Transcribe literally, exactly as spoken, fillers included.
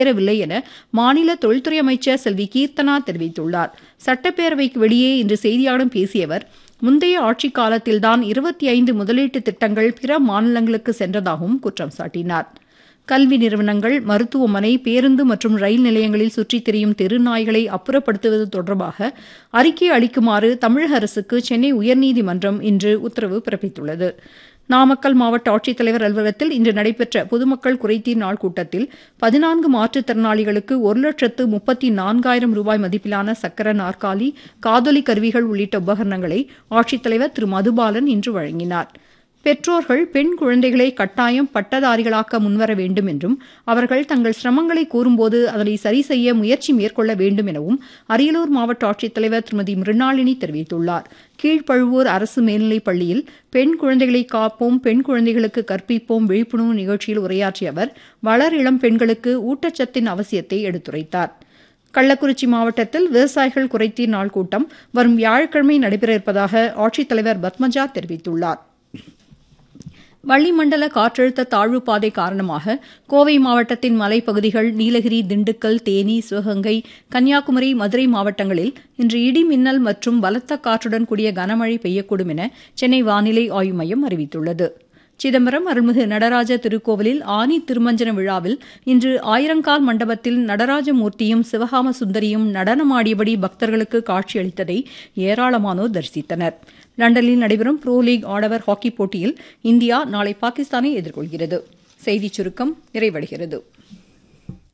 நிறைவேறவில்லை என மாநில தொழில்துறை அமைச்சர் செல்வி கீர்த்தனா தெரிவித்துள்ளார். சட்டப்பேரவைக்கு வெளியே இன்று செய்தியாளர்களிடம் பேசிய அவர், முந்தைய ஆட்சிக் காலத்தில்தான் இருபத்தி ஐந்து முதலீட்டு திட்டங்கள் பிற மாநிலங்களுக்கு சென்றதாகவும் குற்றம் சாட்டினார். கல்வி நிறுவனங்கள், மருத்துவமனை, பேருந்து மற்றும் ரயில் நிலையங்களில் சுற்றித் திரியும் தெருநாய்களை அப்புறப்படுத்துவது தொடர்பாக அறிக்கை அளிக்குமாறு தமிழக அரசுக்கு சென்னை உயர்நீதிமன்றம் இன்று உத்தரவு பிறப்பித்துள்ளது. நாமக்கல் மாவட்ட ஆட்சித்தலைவர் அலுவலகத்தில் இன்று நடைபெற்ற பொதுமக்கள் குறைதீர் நாள் கூட்டத்தில் பதினான்கு மாற்றுத்திறனாளிகளுக்கு ஒரு லட்சத்து முப்பத்தி நான்காயிரம் ரூபாய் மதிப்பிலான சக்கர நாற்காலி, காதொலி கருவிகள் உள்ளிட்ட உபகரணங்களை ஆட்சித்தலைவர் திரு மதுபாலன் இன்று வழங்கினார். பெற்றோர்கள் பெண் குழந்தைகளை கட்டாயம் பட்டதாரிகளாக்க முன்வர வேண்டும் என்றும், அவர்கள் தங்கள் சிரமங்களை கூறும்போது அதனை சரி செய்ய முயற்சி மேற்கொள்ள வேண்டும் எனவும் அரியலூர் மாவட்ட ஆட்சித்தலைவர் திருமதி மிருணாளினி தெரிவித்துள்ளார். கீழ்ப்பழுவூர் அரசு மேல்நிலைப் பள்ளியில் பெண் குழந்தைகளை காப்போம், பெண் குழந்தைகளுக்கு கற்பிப்போம் விழிப்புணர்வு நிகழ்ச்சியில் உரையாற்றிய அவர், வளர் இளம் பெண்களுக்கு ஊட்டச்சத்தின் அவசியத்தை எடுத்துரைத்தார். கள்ளக்குறிச்சி மாவட்டத்தில் விவசாயிகள் குறைதீர் நாள் கூட்டம் வரும் வியாழக்கிழமை நடைபெற இருப்பதாக ஆட்சித்தலைவர் பத்மஜா தெரிவித்துள்ளார். வளிமண்டல காற்றழுத்த தாழ்வு பாதை காரணமாக கோவை மாவட்டத்தின் மலைப்பகுதிகள், நீலகிரி, திண்டுக்கல், தேனி, சிவகங்கை, கன்னியாகுமரி, மதுரை மாவட்டங்களில் இன்று இடி மின்னல் மற்றும் பலத்த காற்றுடன் கூடிய கனமழை பெய்யக்கூடும் என சென்னை வானிலை ஆய்வு மையம் அறிவித்துள்ளது. சிதம்பரம் அருள்மிகு நடராஜ திருக்கோவிலில் ஆனி திருமஞ்சன விழாவில் இன்று ஆயிரங்கால் மண்டபத்தில் நடராஜமூர்த்தியும் சிவகாம சுந்தரியும் நடனமாடியபடி பக்தர்களுக்கு காட்சியளித்ததை ஏராளமானோர் தரிசித்தனர். லண்டனில் நடைபெறும் புரோ லீக் ஆடவர் ஹாக்கிப் போட்டியில் இந்தியா நாளை பாகிஸ்தானை எதிர்கொள்கிறது. செய்திச் சுருக்கம் நிறைவடைகிறது.